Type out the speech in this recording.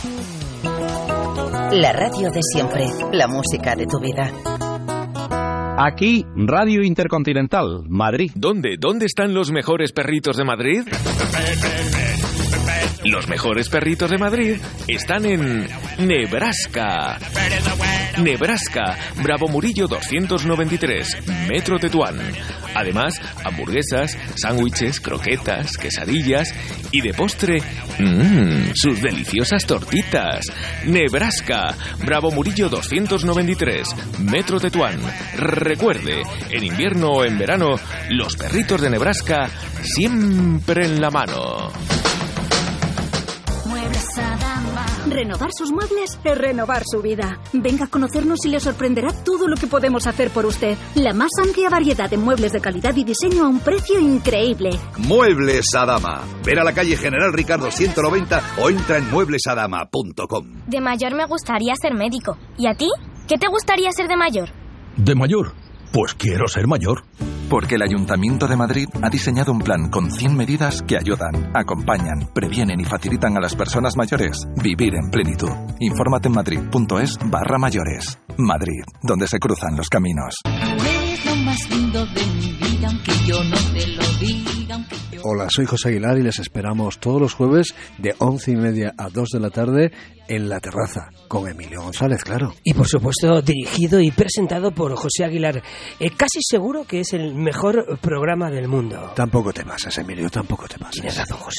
La radio de siempre, la música de tu vida. Aquí, Radio Intercontinental, Madrid. ¿Dónde? ¿Dónde están los mejores perritos de Madrid? Los mejores perritos de Madrid están en Nebraska. Nebraska, Bravo Murillo 293, Metro Tetuán. Además, hamburguesas, sándwiches, croquetas, quesadillas y de postre, sus deliciosas tortitas. Nebraska, Bravo Murillo 293, Metro Tetuán. Recuerde, en invierno o en verano, los perritos de Nebraska siempre en la mano. Renovar sus muebles es renovar su vida. Venga a conocernos y le sorprenderá todo lo que podemos hacer por usted. La más amplia variedad de muebles de calidad y diseño a un precio increíble. Muebles Adama. Ven a la calle General Ricardo 190 o entra en mueblesadama.com. De mayor me gustaría ser médico. ¿Y a ti? ¿Qué te gustaría ser de mayor? ¿De mayor? Pues quiero ser mayor. Porque el Ayuntamiento de Madrid ha diseñado un plan con 100 medidas que ayudan, acompañan, previenen y facilitan a las personas mayores vivir en plenitud. Infórmate en madrid.es/mayores. Madrid, donde se cruzan los caminos. Eres lo más lindo de mi vida, aunque yo no te lo diga. Hola, soy José Aguilar y les esperamos todos los jueves de 11:30 a 2 de la tarde en La Terraza, con Emilio González, claro. Y por supuesto dirigido y presentado por José Aguilar. Casi seguro que es el mejor programa del mundo. Tampoco te pasas, Emilio, tampoco te pasas. Tienes razón, José.